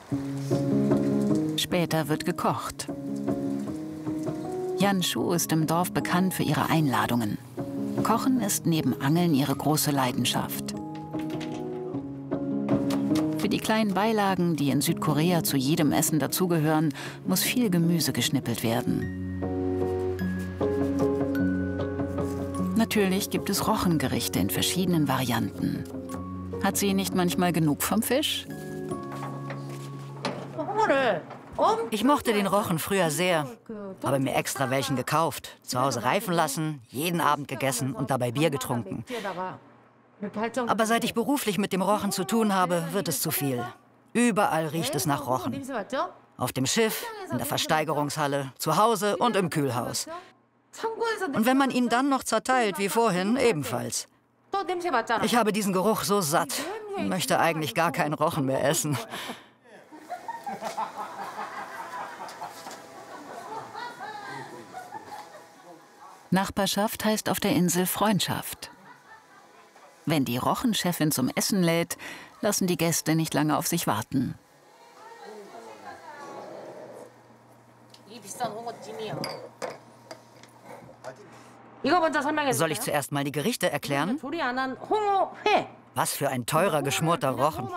Später wird gekocht. Yanshu ist im Dorf bekannt für ihre Einladungen. Kochen ist neben Angeln ihre große Leidenschaft. Für die kleinen Beilagen, die in Südkorea zu jedem Essen dazugehören, muss viel Gemüse geschnippelt werden. Natürlich gibt es Rochengerichte in verschiedenen Varianten. Hat sie nicht manchmal genug vom Fisch? Ich mochte den Rochen früher sehr. Habe mir extra welchen gekauft, zu Hause reifen lassen, jeden Abend gegessen und dabei Bier getrunken. Aber seit ich beruflich mit dem Rochen zu tun habe, wird es zu viel. Überall riecht es nach Rochen. Auf dem Schiff, in der Versteigerungshalle, zu Hause und im Kühlhaus. Und wenn man ihn dann noch zerteilt wie vorhin, ebenfalls. Ich habe diesen Geruch so satt und möchte eigentlich gar keinen Rochen mehr essen. Nachbarschaft heißt auf der Insel Freundschaft. Wenn die Rochenchefin zum Essen lädt, lassen die Gäste nicht lange auf sich warten. Soll ich zuerst mal die Gerichte erklären? Was für ein teurer, geschmorter Rochen.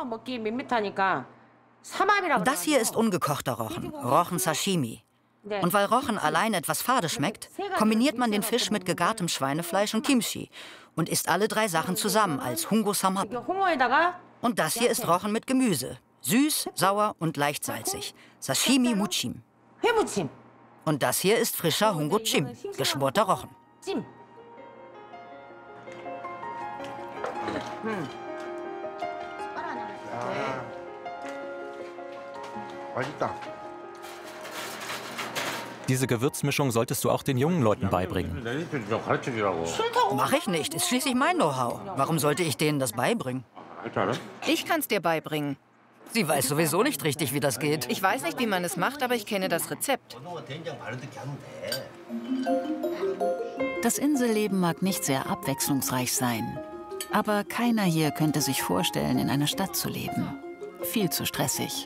Das hier ist ungekochter Rochen, Rochen Sashimi. Und weil Rochen allein etwas fade schmeckt, kombiniert man den Fisch mit gegartem Schweinefleisch und Kimchi und isst alle drei Sachen zusammen als Hungo Samhap. Und das hier ist Rochen mit Gemüse. Süß, sauer und leicht salzig. Sashimi Muchim. Und das hier ist frischer Hungo Chim, geschmorter Rochen. Diese Gewürzmischung solltest du auch den jungen Leuten beibringen. Mach ich nicht, ist schließlich mein Know-how. Warum sollte ich denen das beibringen? Ich kann's dir beibringen. Sie weiß sowieso nicht richtig, wie das geht. Ich weiß nicht, wie man es macht, aber ich kenne das Rezept. Das Inselleben mag nicht sehr abwechslungsreich sein. Aber keiner hier könnte sich vorstellen, in einer Stadt zu leben. Viel zu stressig.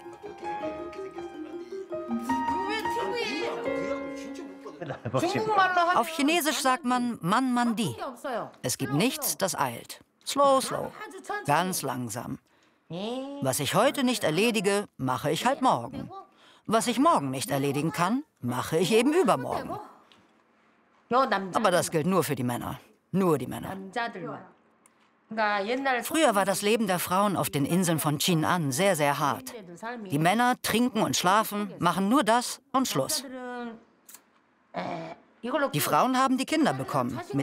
Auf Chinesisch sagt man Man Man Di. Es gibt nichts, das eilt. Slow, slow. Ganz langsam. Was ich heute nicht erledige, mache ich halt morgen. Was ich morgen nicht erledigen kann, mache ich eben übermorgen. Aber das gilt nur für die Männer. Nur die Männer. Früher war das Leben der Frauen auf den Inseln von Chin'an sehr, sehr hart. Die Männer trinken und schlafen, machen nur das und Schluss. Die Frauen haben die Kinder bekommen.